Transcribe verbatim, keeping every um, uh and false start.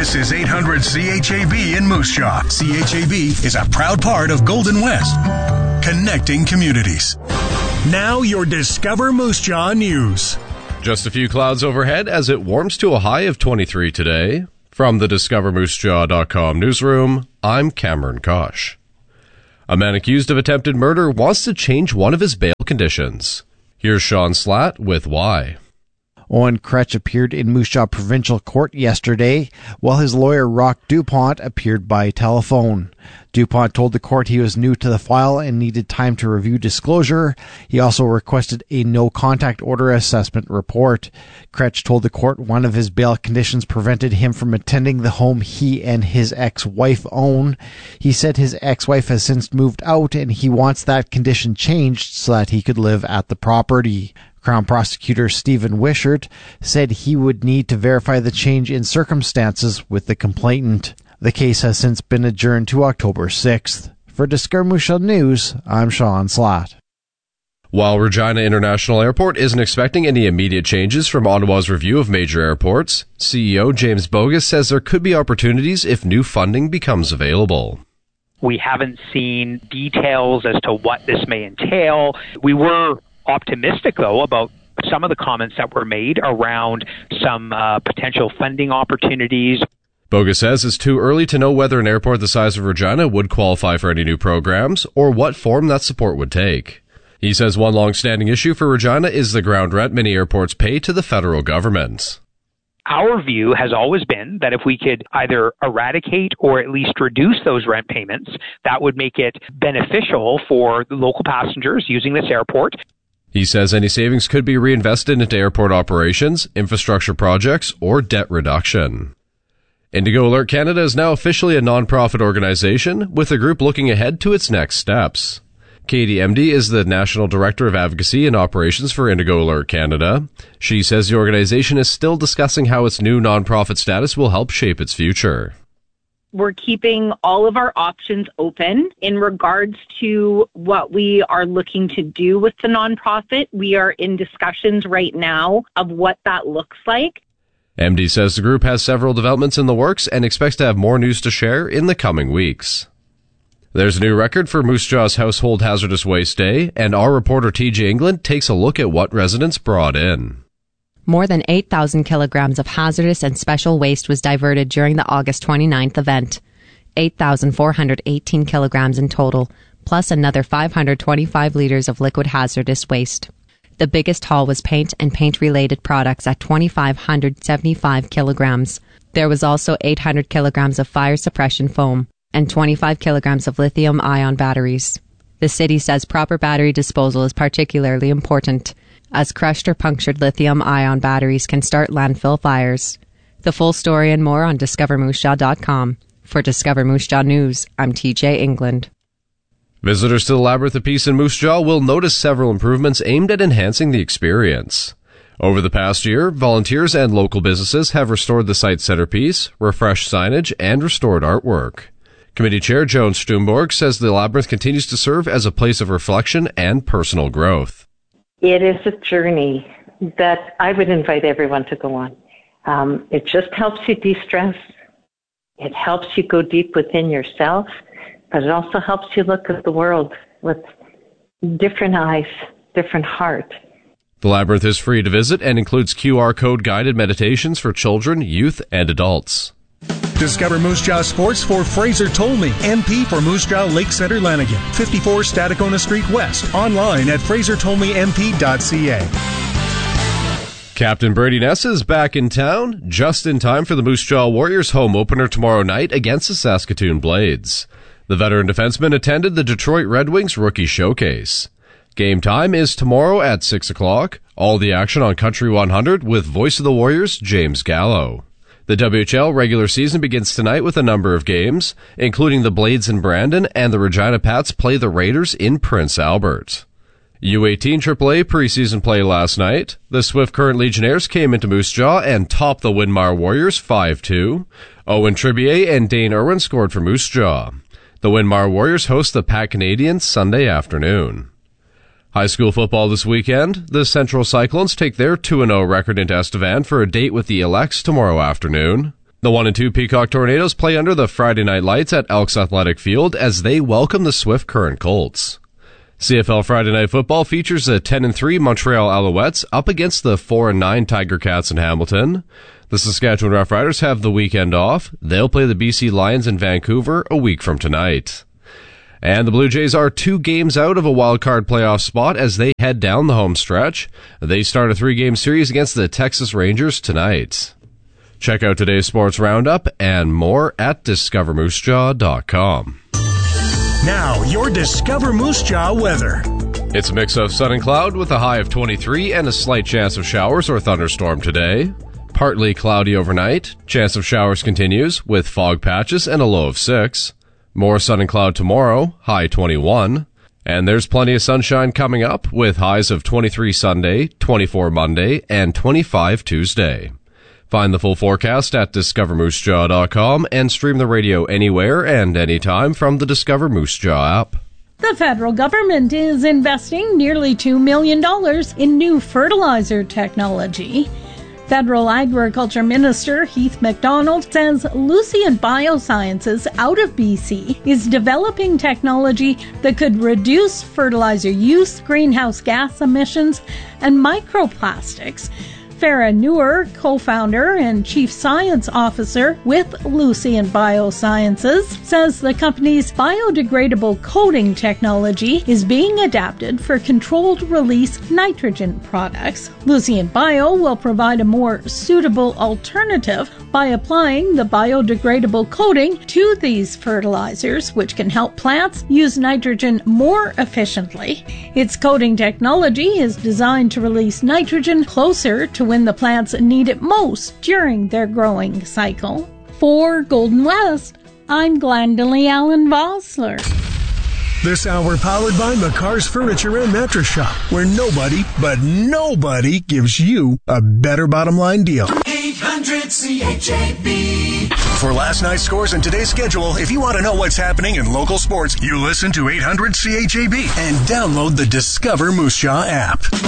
This is eight hundred C H A B in Moose Jaw. C H A B is a proud part of Golden West, connecting communities. Now your Discover Moose Jaw news. Just a few clouds overhead as it warms to a high of twenty-three today. From the discover moose jaw dot com newsroom, I'm Cameron Kosh. A man accused of attempted murder wants to change one of his bail conditions. Here's Sean Slatt with why. Owen Kretsch appeared in Moose Jaw Provincial Court yesterday, while his lawyer Roch Dupont appeared by telephone. Dupont told the court he was new to the file and needed time to review disclosure. He also requested a no-contact order assessment report. Kretsch told the court one of his bail conditions prevented him from attending the home he and his ex-wife own. He said his ex-wife has since moved out and he wants that condition changed so that he could live at the property. Crown Prosecutor Stephen Wishart said he would need to verify the change in circumstances with the complainant. The case has since been adjourned to October sixth. For Discover Moose Jaw News, I'm Sean Slatt. While Regina International Airport isn't expecting any immediate changes from Ottawa's review of major airports, C E O James Bogus says there could be opportunities if new funding becomes available. We haven't seen details as to what this may entail. We were optimistic, though, about some of the comments that were made around some uh, potential funding opportunities. Bogus says it's too early to know whether an airport the size of Regina would qualify for any new programs or what form that support would take. He says one long-standing issue for Regina is the ground rent many airports pay to the federal government. Our view has always been that if we could either eradicate or at least reduce those rent payments, that would make it beneficial for the local passengers using this airport. He says any savings could be reinvested into airport operations, infrastructure projects, or debt reduction. Indigo Alert Canada is now officially a non-profit organization, with the group looking ahead to its next steps. Katie Emdy is the National Director of Advocacy and Operations for Indigo Alert Canada. She says the organization is still discussing how its new non-profit status will help shape its future. We're keeping all of our options open in regards to what we are looking to do with the nonprofit. We are in discussions right now of what that looks like. M D says the group has several developments in the works and expects to have more news to share in the coming weeks. There's a new record for Moose Jaw's Household Hazardous Waste Day, and our reporter T J England takes a look at what residents brought in. More than eight thousand kilograms of hazardous and special waste was diverted during the August twenty-ninth event. eight thousand four hundred eighteen kilograms in total, plus another five hundred twenty-five liters of liquid hazardous waste. The biggest haul was paint and paint-related products at two thousand five hundred seventy-five kilograms. There was also eight hundred kilograms of fire suppression foam and twenty-five kilograms of lithium-ion batteries. The city says proper battery disposal is particularly important, as crushed or punctured lithium-ion batteries can start landfill fires. The full story and more on discover moose jaw dot com. For Discover Moose Jaw News, I'm T J England. Visitors to the Labyrinth of Peace in Moose Jaw will notice several improvements aimed at enhancing the experience. Over the past year, volunteers and local businesses have restored the site's centerpiece, refreshed signage, and restored artwork. Committee Chair Joan Stumborg says the Labyrinth continues to serve as a place of reflection and personal growth. It is a journey that I would invite everyone to go on. Um, it just helps you de-stress. It helps you go deep within yourself, but it also helps you look at the world with different eyes, different heart. The Labyrinth is free to visit and includes Q R code guided meditations for children, youth, and adults. Discover Moose Jaw Sports for Fraser Tolmie, M P for Moose Jaw Lake Center Lanigan, fifty-four Stadacona Street West, online at fraser tolmie m p dot c a. Captain Brady Ness is back in town, just in time for the Moose Jaw Warriors home opener tomorrow night against the Saskatoon Blades. The veteran defenseman attended the Detroit Red Wings Rookie Showcase. Game time is tomorrow at six o'clock. All the action on Country one hundred with Voice of the Warriors, James Gallo. The W H L regular season begins tonight with a number of games, including the Blades in Brandon, and the Regina Pats play the Raiders in Prince Albert. U eighteen triple A preseason play last night. The Swift Current Legionnaires came into Moose Jaw and topped the Winmar Warriors five two. Owen Tribier and Dane Irwin scored for Moose Jaw. The Winmar Warriors host the Pat Canadians Sunday afternoon. High school football this weekend. The Central Cyclones take their two and oh record into Estevan for a date with the Elects tomorrow afternoon. The one and two Peacock Tornadoes play under the Friday night lights at Elks Athletic Field as they welcome the Swift Current Colts. C F L Friday Night Football features the ten and three Montreal Alouettes up against the four and nine Tiger Cats in Hamilton. The Saskatchewan Roughriders have the weekend off. They'll play the B C Lions in Vancouver a week from tonight. And the Blue Jays are two games out of a wild-card playoff spot as they head down the home stretch. They start a three-game series against the Texas Rangers tonight. Check out today's sports roundup and more at discover moose jaw dot com. Now, your Discover Moose Jaw weather. It's a mix of sun and cloud with a high of twenty-three and a slight chance of showers or thunderstorm today. Partly cloudy overnight. Chance of showers continues with fog patches and a low of six. More sun and cloud tomorrow, high twenty-one. And there's plenty of sunshine coming up with highs of twenty-three Sunday, twenty-four Monday, and twenty-five Tuesday. Find the full forecast at discover moose jaw dot com and stream the radio anywhere and anytime from the Discover Moose Jaw app. The federal government is investing nearly two million dollars in new fertilizer technology. Federal Agriculture Minister Heath MacDonald says Lucient Biosciences out of B C is developing technology that could reduce fertilizer use, greenhouse gas emissions, and microplastics. Farah Noor, co-founder and chief science officer with Lucient Biosciences, says the company's biodegradable coating technology is being adapted for controlled release nitrogen products. Lucient Bio will provide a more suitable alternative by applying the biodegradable coating to these fertilizers, which can help plants use nitrogen more efficiently. Its coating technology is designed to release nitrogen closer to when the plants need it most during their growing cycle. For Golden West, I'm Glendalee Allen Vossler. This hour powered by McCar's Furniture and Mattress Shop, where nobody, but nobody gives you a better bottom line deal. eight hundred C H A B. For last night's scores and today's schedule, if you want to know what's happening in local sports, you listen to eight hundred C H A B and download the Discover Moose Jaw app.